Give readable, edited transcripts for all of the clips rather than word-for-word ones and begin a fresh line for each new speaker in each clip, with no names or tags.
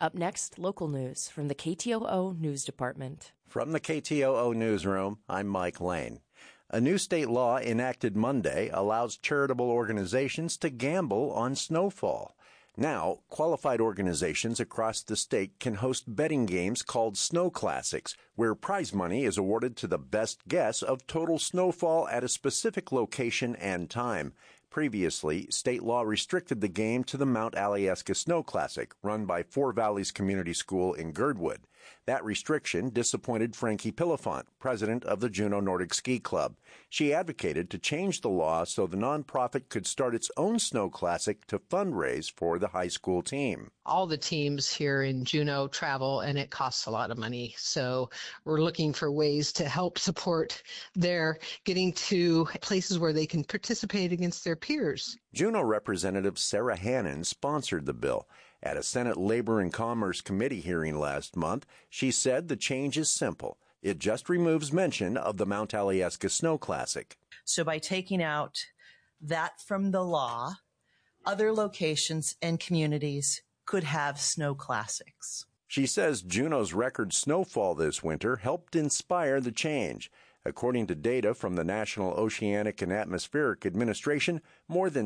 Up next, local news from the KTOO News Department.
From the KTOO Newsroom, I'm Mike Lane. A new state law enacted Monday allows charitable organizations to gamble on snowfall. Now, qualified organizations across the state can host betting games called Snow Classics, where prize money is awarded to the best guess of total snowfall at a specific location and time. Previously, state law restricted the game to the Mount Alyeska Snow Classic, run by Four Valleys Community School in Girdwood. That restriction disappointed Frankie Pilifant, president of the Juneau Nordic Ski Club. She advocated to change the law so the nonprofit could start its own snow classic to fundraise for the high school team.
All the teams here in Juneau travel, and it costs a lot of money. So we're looking for ways to help support their getting to places where they can participate against their peers.
Juneau Representative Sarah Hannon sponsored the bill. At a Senate Labor and Commerce Committee hearing last month, she said the change is simple. It just removes mention of the Mount Alyeska Snow Classic.
So by taking out that from the law, other locations and communities could have snow classics.
She says Juneau's record snowfall this winter helped inspire the change. According to data from the National Oceanic and Atmospheric Administration, more than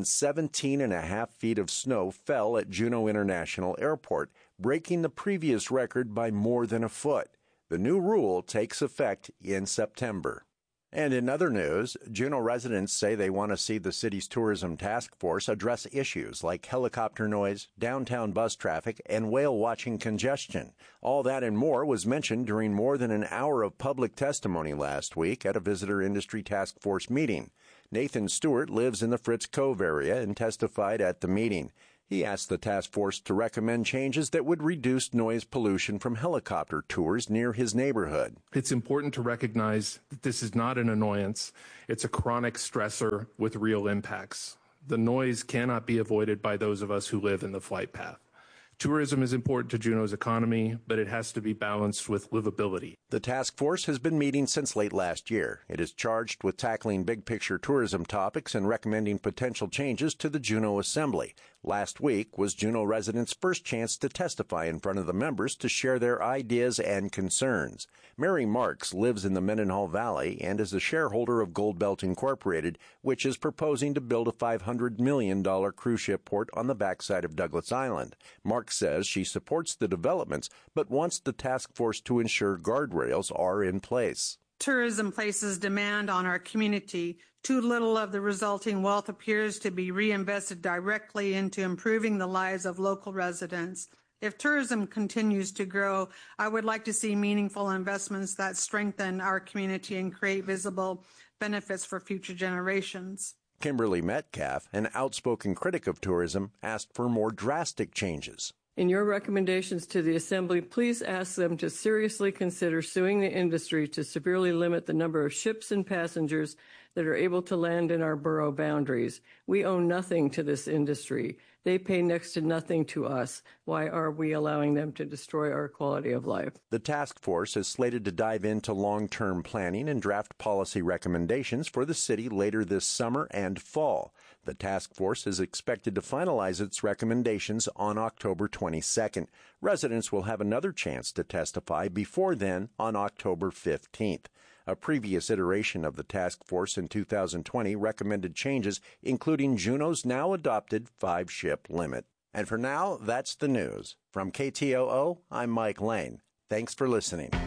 17.5 feet of snow fell at Juneau International Airport, breaking the previous record by more than a foot. The new rule takes effect in September. And in other news, Juneau residents say they want to see the city's tourism task force address issues like helicopter noise, downtown bus traffic, and whale-watching congestion. All that and more was mentioned during more than an hour of public testimony last week at a visitor industry task force meeting. Nathan Stewart lives in the Fritz Cove area and testified at the meeting. He asked the task force to recommend changes that would reduce noise pollution from helicopter tours near his neighborhood.
It's important to recognize that this is not an annoyance. It's a chronic stressor with real impacts. The noise cannot be avoided by those of us who live in the flight path. Tourism is important to Juneau's economy, but it has to be balanced with livability.
The task force has been meeting since late last year. It is charged with tackling big-picture tourism topics and recommending potential changes to the Juneau Assembly. Last week was Juneau residents' first chance to testify in front of the members to share their ideas and concerns. Mary Marks lives in the Mendenhall Valley and is a shareholder of Gold Belt Incorporated, which is proposing to build a $500 million cruise ship port on the backside of Douglas Island. Marks says she supports the developments, but wants the task force to ensure guardrails are in place.
Tourism places demand on our community. Too little of the resulting wealth appears to be reinvested directly into improving the lives of local residents. If tourism continues to grow, I would like to see meaningful investments that strengthen our community and create visible benefits for future generations.
Kimberly Metcalf, an outspoken critic of tourism, asked for more drastic changes.
In your recommendations to the Assembly, please ask them to seriously consider suing the industry to severely limit the number of ships and passengers that are able to land in our borough boundaries. We owe nothing to this industry. They pay next to nothing to us. Why are we allowing them to destroy our quality of life?
The task force is slated to dive into long-term planning and draft policy recommendations for the city later this summer and fall. The task force is expected to finalize its recommendations on October 22nd. Residents will have another chance to testify before then on October 15th. A previous iteration of the task force in 2020 recommended changes, including Juneau's now adopted 5-ship limit. And for now, that's the news. From KTOO, I'm Mike Lane. Thanks for listening.